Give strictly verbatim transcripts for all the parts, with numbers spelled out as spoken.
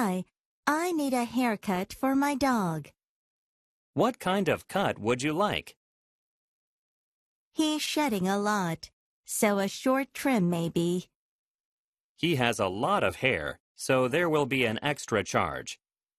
Hi, I need a haircut for my dog. What kind of cut would you like? He's shedding a lot, so a short trim maybe. He has a lot of hair, so there will be an extra charge.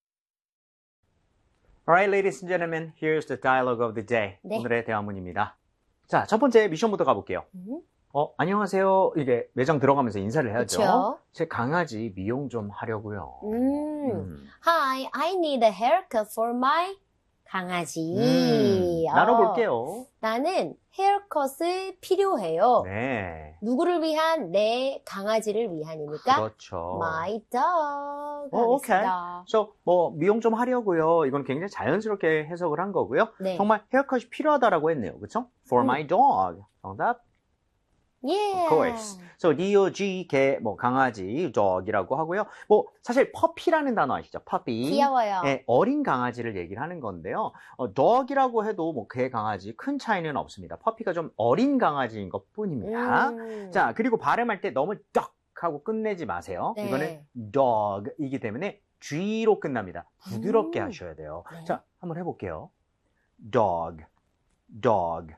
Alright, ladies and gentlemen, here's the dialogue of the day. 네. 오늘의 대화문입니다. 자, 첫 번째 미션부터 가볼게요. 음. 어, 안녕하세요. 이게 매장 들어가면서 인사를 해야죠. 그쵸. 제 강아지 미용 좀 하려고요. 음. 음. Hi, I need a haircut for my 강아지. 음, 어, 나눠볼게요. 나는 헤어컷을 필요해요. 네. 누구를 위한? 내 강아지를 위한이니까 그렇죠. my dog 어, 오케이. 하겠습니다. 그래서 뭐 미용 좀 하려고요. 이건 굉장히 자연스럽게 해석을 한 거고요. 네. 정말 헤어컷이 필요하다라고 했네요. 그렇죠? For 음. my dog. 정답. Yeah. Of course. So dog 개 뭐 강아지 dog이라고 하고요. 뭐 사실 puppy라는 단어 아시죠? puppy. 귀여워요. 예, 어린 강아지를 얘기를 하는 건데요. 어, dog이라고 해도 뭐 개 강아지 큰 차이는 없습니다. puppy가 좀 어린 강아지인 것뿐입니다. 음. 자, 그리고 발음할 때 너무 duck 하고 끝내지 마세요. 네. 이거는 dog이기 때문에 G로 끝납니다. 부드럽게 음. 하셔야 돼요. 네. 자, 한번 해볼게요. dog, dog.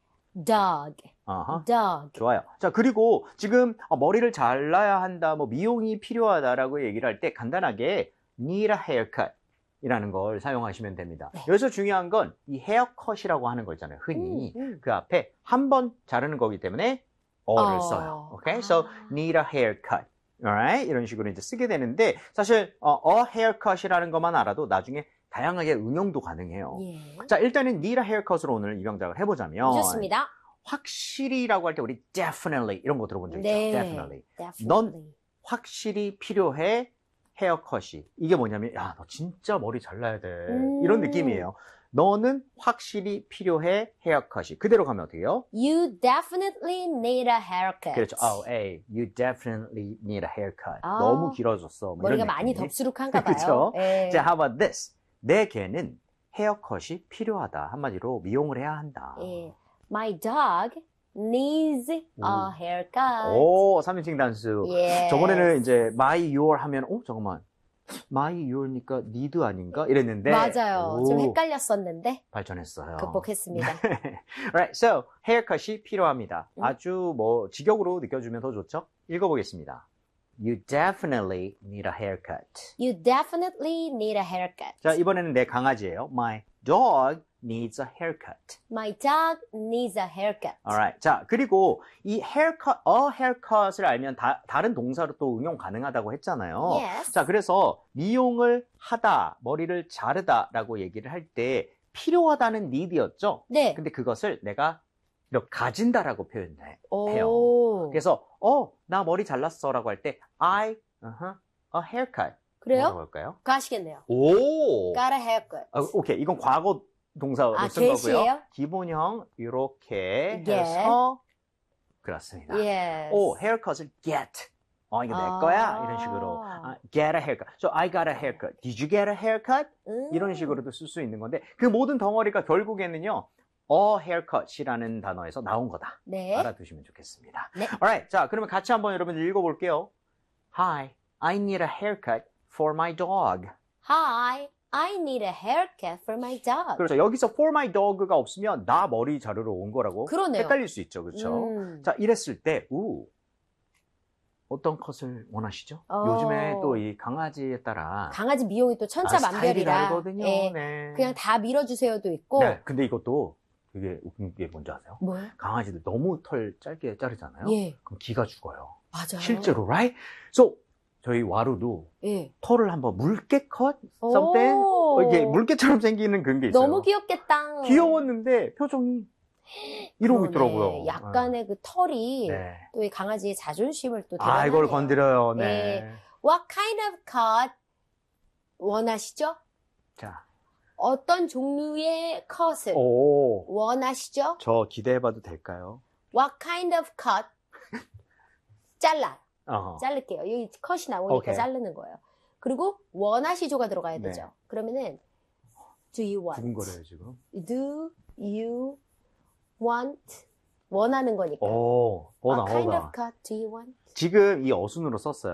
dog. 어허. dog. 좋아요. 자, 그리고 지금 어, 머리를 잘라야 한다, 뭐 미용이 필요하다라고 얘기를 할 때 간단하게 need a haircut 이라는 걸 사용하시면 됩니다. 네. 여기서 중요한 건 이 헤어컷이라고 하는 거 있잖아요. 흔히 음, 음. 그 앞에 한 번 자르는 거기 때문에 어를 어. 써요. 오케이? So 아. need a haircut. Alright? 이런 식으로 이제 쓰게 되는데 사실 어, a haircut이라는 것만 알아도 나중에 다양하게 응용도 가능해요. 예. 자, 일단은 need a haircut으로 오늘 입영작을 해보자면 좋습니다. 확실히라고 할 때 우리 definitely 이런 거 들어본 적 있죠? 네. definitely. Definitely. 넌 확실히 필요해 헤어컷이. 이게 뭐냐면 야, 너 진짜 머리 잘라야 돼. 음. 이런 느낌이에요. 너는 확실히 필요해 헤어컷이. 그대로 가면 어떻게 해요? You definitely need a haircut. 그렇죠. Oh, hey, you definitely need a haircut. 아. 너무 길어졌어. 뭐 머리가 이런 많이 느낌이. 덥수룩한가 봐요. 그렇죠. 예. 자, how about this? 내 개는 헤어컷이 필요하다. 한마디로 미용을 해야 한다. 예. My dog needs a haircut. 오, 삼인칭 단수. 예. 저번에는 이제 my, your 하면 어, 잠깐만. my, your니까 need 아닌가? 이랬는데 맞아요. 오, 좀 헷갈렸었는데 발전했어요. 극복했습니다. Right, so haircut이 필요합니다. 음. 아주 뭐 직역으로 느껴주면 더 좋죠? 읽어보겠습니다. You definitely need a haircut. You definitely need a haircut. 자, 이번에는 내 강아지예요. My dog needs a haircut. My dog needs a haircut. Alright. 자, 그리고 이 haircut, a haircut을 알면 다, 다른 동사로 또 응용 가능하다고 했잖아요. Yes. 자, 그래서 미용을 하다, 머리를 자르다라고 얘기를 할 때 필요하다는 need였죠? 네. 근데 그것을 내가 이렇게 가진다라고 표현해요. 오. 그래서 어, 나 머리 잘랐어라고 할 때 I, uh-huh, a haircut. 그래요? 뭐라고 할까요? 가시겠네요. 오. Got a haircut. 아, 오케이. 이건 과거 동사로 아, 쓴 거고요. get이에요? 기본형 이렇게 get. 해서 그렇습니다. Yes. 오, haircut을 get. 어, 이거 내 아. 거야. 이런 식으로. 아, get a haircut. So I got a haircut. Did you get a haircut? 음. 이런 식으로도 쓸 수 있는 건데 그 모든 덩어리가 결국에는요. a haircut이라는 단어에서 나온 거다. 네. 알아두시면 좋겠습니다. 네. Alright. 자, 그러면 같이 한번 여러분들 읽어볼게요. Hi, I need a haircut for my dog. Hi, I need a haircut for my dog. 그렇죠. 여기서 for my dog가 없으면 나 머리 자르러 온 거라고 그러네요. 헷갈릴 수 있죠. 그렇죠? 음. 자, 이랬을 때 우, 어떤 컷을 원하시죠? 어. 요즘에 또 이 강아지에 따라 강아지 미용이 또 아, 스타일이 천차만별이라 다르거든요. 예, 네. 그냥 다 밀어주세요도 있고 네. 근데 이것도 되게 웃긴 게 뭔지 아세요? 뭐요? 강아지들 너무 털 짧게 자르잖아요. 예, 그럼 기가 죽어요. 맞아요. 실제로, right? So, 저희 와루도 예. 털을 한번 물개 컷? 오. something? 어, 이게 물개처럼 생기는 그런 게 있어요. 너무 귀엽겠다. 귀여웠는데 표정이 이러고 그러네. 있더라고요. 약간의 그 털이 네. 또 이 강아지의 자존심을 또 아, 이걸 대변하네요. 건드려요. 네. 네. What kind of cut 원하시죠? 자, 어떤 종류의 컷을 오, 원하시죠? 저 기대해봐도 될까요? What kind of cut? 잘라. 어. 자를게요. 여기 컷이 나오니까 오케이. 자르는 거예요. 그리고 원하시죠가 들어가야 네. 되죠. 그러면은 do you want? 두근거려요, 지금. Do you want? 원하는 거니까. 오, 어, What kind 나오다. of cut do you want? 지금 이 어순으로 썼어요.